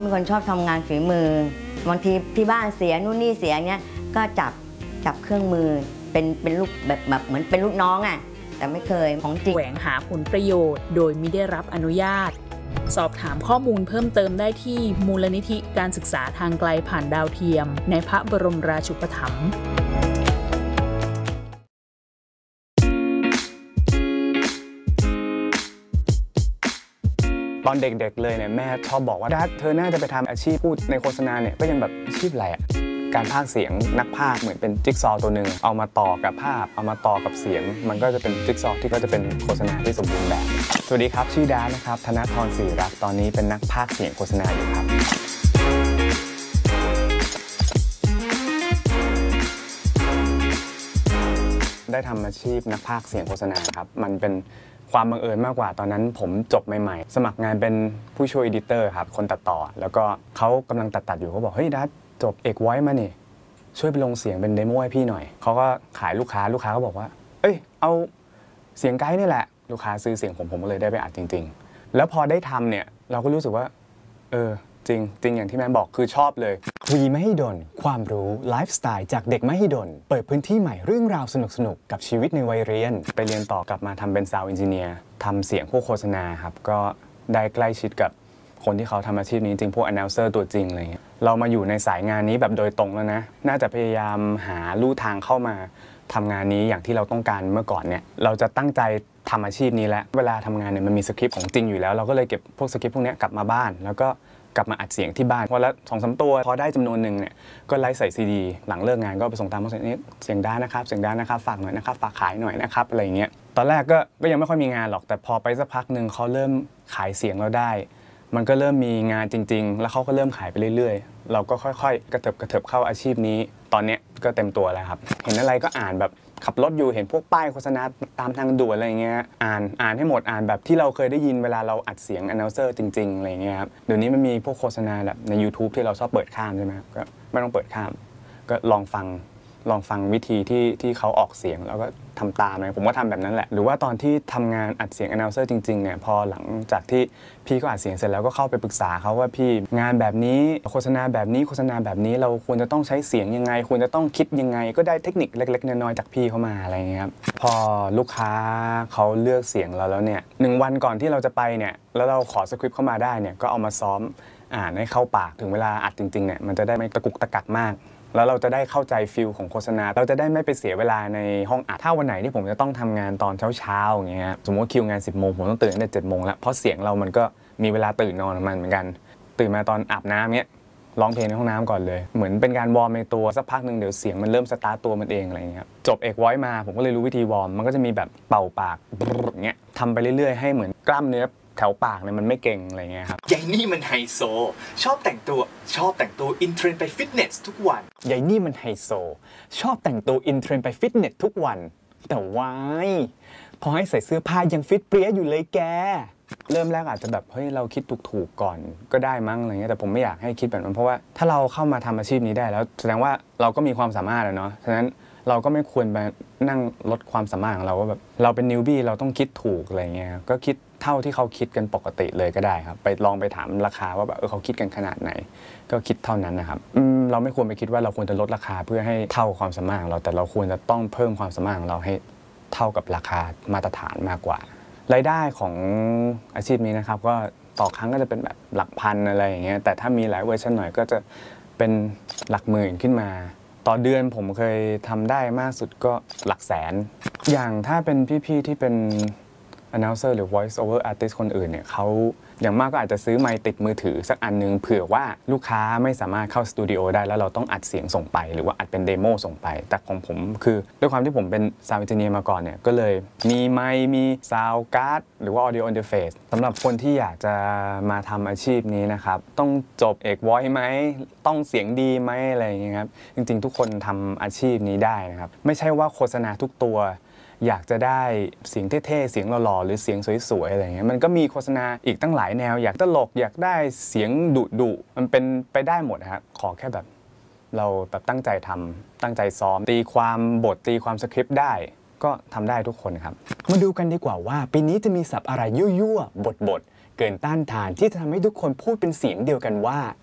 เป็นคนชอบทำงานฝีมือบางทีที่บ้านเสียนู่นนี่เสียเนี้ยก็จับเครื่องมือเป็นลูกแบบเหมือนเป็นลูกน้องอ่ะแต่ไม่เคยของจริงแหวงหาผลประโยชน์โดยไม่ได้รับอนุญาตสอบถามข้อมูลเพิ่มเติมได้ที่มูลนิธิการศึกษาทางไกลผ่านดาวเทียมในพระบรมราชูปถัมภ์ตอนเด็กๆเลยเนี่ยแม่ชอบบอกว่าดัดเธอน่าจะไปทำอาชีพพูดในโฆษณาเนี่ยก็ยังแบบอาชีพอะไรอะการพากย์เสียงนักพากย์เหมือนเป็นจิ๊กซอว์ตัวหนึ่งเอามาต่อกับภาพเอามาต่อกับเสียงมันก็จะเป็นจิ๊กซอว์ที่ก็จะเป็นโฆษณาที่สมบูรณ์แบบสวัสดีครับชื่อดานะครับธนธร ศรีรักษ์ตอนนี้เป็นนักพากย์เสียงโฆษณาอยู่ครับได้ทำอาชีพนักพากย์เสียงโฆษณาครับมันเป็นความบังเอิญมากกว่าตอนนั้นผมจบใหม่ๆสมัครงานเป็นผู้ช่วยอีดิเตอร์ครับคนตัดต่อแล้วก็เขากำลังตัดอยู่เขาบอกเฮ้ยดัดจบเอกไว้มานี่ช่วยไปลงเสียงเป็นเดโมให้พี่หน่อยเขาก็ขายลูกค้าก็บอกว่าเอ้ยเอาเสียงไกด์นี่แหละลูกค้าซื้อเสียงผมก็เลยได้ไปอัดจริงๆแล้วพอได้ทำเนี่ยเราก็รู้สึกว่าจริงอย่างที่แม่บอกคือชอบเลยวีมหิดลความรู้ไลฟ์สไตล์จากเด็กมหิดลเปิดพื้นที่ใหม่เรื่องราวสนุกกับชีวิตในวัยเรียนไปเรียนต่อกลับมาทำเป็นซาวด์เอนจิเนียร์ทำเสียงพวกโฆษณาครับก็ได้ใกล้ชิดกับคนที่เขาทำอาชีพนี้จริงพวก announcer ตัวจริงอะไรเงี้ยเรามาอยู่ในสายงานนี้แบบโดยตรงแล้วนะน่าจะพยายามหาลู่ทางเข้ามาทำงานนี้อย่างที่เราต้องการเมื่อก่อนเนี่ยเราจะตั้งใจทำอาชีพนี้แล้วเวลาทำงานเนี่ยมันมีสคริปต์ของจริงอยู่แล้วเราก็เลยเก็บพวกสคริปต์พวกนี้กลับมาบ้านแล้วก็กลับมาอัดเสียงที่บ้านวันละ 2-3 ตัวพอได้จำนวนหนึ่งเนี่ยก็ไล่ใส่ซีดีหลังเลิกงานก็ไปส่งตามเขานี้เสียงด้านนะครับเสียงด้านนะครับฝากหน่อยนะครับฝากขายหน่อยนะครับอะไรอย่างเงี้ยตอนแรกก็ยังไม่ค่อยมีงานหรอกแต่พอไปสักพักหนึ่งเขาเริ่มขายเสียงเราได้มันก็เริ่มมีงานจริงๆแล้วเขาก็เริ่มขายไปเรื่อยๆเราก็ค่อยๆกระเถิบเข้าอาชีพนี้ตอนเนี้ยก็เต็มตัวแล้วครับเห็นอะไรก็อ่านแบบขับรถอยู่เห็นพวกป้ายโฆษณาตามทางด่วนอะไรเงี้ยอ่านให้หมดอ่านแบบที่เราเคยได้ยินเวลาเราอัดเสียง announcer จริงๆอะไรเงี้ยครับเดี๋ยวนี้มันมีพวกโฆษณาแบบใน YouTube ที่เราชอบเปิดข้ามใช่ไหมก็ไม่ต้องเปิดข้ามก็ลองฟังวิธีที่เขาออกเสียงแล้วก็ทำตามเลยผมก็ทำแบบนั้นแหละหรือว่าตอนที่ทำงานอัดเสียง announcer จริงๆเนี่ยพอหลังจากที่พี่ก็อัดเสียงเสร็จแล้วก็เข้าไปปรึกษาเขาว่าพี่งานแบบนี้โฆษณาแบบนี้เราควรจะต้องใช้เสียงยังไงควรจะต้องคิดยังไงก็ได้เทคนิคเล็กๆน้อยๆจากพี่เข้ามาอะไรเงี้ยครับพอลูกค้าเขาเลือกเสียงเราแล้วเนี่ย1 วันก่อนที่เราจะไปเนี่ยแล้วเราขอสคริปต์เข้ามาได้เนี่ยก็เอามาซ้อมอ่านให้เข้าปากถึงเวลาอัดจริงๆเนี่ยมันจะได้ไม่ตะกุกตะกักมากแล้วเราจะได้เข้าใจฟีลของโฆษณาเราจะได้ไม่ไปเสียเวลาในห้องอัดถ้าวันไหนที่ผมจะต้องทำงานตอนเช้าๆอย่างเงี้ยสมมติคิวงาน 10 โมงผมต้องตื่นตั้งแต่ 7 โมงแล้วเพราะเสียงเรามันก็มีเวลาตื่นนอนของมันเหมือนกันตื่นมาตอนอาบน้ำเงี้ยร้องเพลงในห้องน้ำก่อนเลยเหมือนเป็นการวอร์มในตัวสักพักนึงเดี๋ยวเสียงมันเริ่มสตาร์ตตัวมันเองอะไรเงี้ยจบเอกไว้มาผมก็เลยรู้วิธีวอร์มมันก็จะมีแบบเป่าปากอย่างเงี้ยทำไปเรื่อยๆให้เหมือนกล้ามเนื้อแถวปากเนี่ยมันไม่เก่งอะไรเงี้ยครับยายนี่มันไฮโซชอบแต่งตัวอินเทรนด์ไปฟิตเนสทุกวันยายนี่มันไฮโซชอบแต่งตัวอินเทรนด์ไปฟิตเนสทุกวันแต่ว้ายพอให้ใส่เสื้อผ้ายังฟิตเปรี้ยอยู่เลยแกเริ่มแรกอาจจะแบบเฮ้ยเราคิดถูกก่อนก็ได้มั้งอะไรเงี้ยแต่ผมไม่อยากให้คิดแบบนั้นเพราะว่าถ้าเราเข้ามาทำอาชีพนี้ได้แล้วแสดงว่าเราก็มีความสามารถแล้วเนาะฉะนั้นเราก็ไม่ควรไปนั่งลดความสามารถของเราว่าแบบเราเป็นนิวบี้เราต้องคิดถูกอะไรเงี้ยก็คิดเท่าที่เขาคิดกันปกติเลยก็ได้ครับไปลองไปถามราคาว่าแบบเขาคิดกันขนาดไหนก็คิดเท่านั้นนะครับเราไม่ควรไปคิดว่าเราควรจะลดราคาเพื่อให้เท่าความสามารถของเราแต่เราควรจะต้องเพิ่มความสามารถของเราให้เท่ากับราคามาตรฐานมากกว่ารายได้ของอาชีพนี้นะครับก็ต่อครั้งก็จะเป็นแบบหลักพันอะไรอย่างเงี้ยแต่ถ้ามีหลายเวอร์ชันหน่อยก็จะเป็นหลักหมื่นขึ้นมาต่อเดือนผมเคยทำได้มากสุดก็หลักแสนอย่างถ้าเป็นพี่ๆที่เป็นannouncer หรือ voice over artist คนอื่นเนี่ยเขาอย่างมากก็อาจจะซื้อไมค์ติดมือถือสักอันนึงเผื่อว่าลูกค้าไม่สามารถเข้าสตูดิโอได้แล้วเราต้องอัดเสียงส่งไปหรือว่าอัดเป็นเดโมส่งไปแต่ของผมคือด้วยความที่ผมเป็นซาวด์เอนจิเนียร์มาก่อนเนี่ยก็เลยมีไมค์มีซาวด์การ์ดหรือว่า audio interface สำหรับคนที่อยากจะมาทำอาชีพนี้นะครับต้องจบเอก voice ไหมต้องเสียงดีไหมอะไรอย่างเงี้ยครับจริงๆทุกคนทำอาชีพนี้ได้นะครับไม่ใช่ว่าโฆษณาทุกตัวอยากจะได้เสียงเท่ๆเสียงหล่อๆหรือเสียงสวยๆอะไรเงี้ยมันก็มีโฆษณาอีกตั้งหลายแนวอยากตลกอยากได้เสียงดุมันเป็นไปได้หมดครับขอแค่แบบเราแบบตั้งใจทำตั้งใจซ้อมตีความบทตีความสคริปต์ได้ก็ทำได้ทุกคนครับมาดูกันดีกว่าว่าปีนี้จะมีศัพท์อะไรยั่วๆบทเกินต้านทานที่จะทำให้ทุกคนพูดเป็นเสียงเดียวกันว่า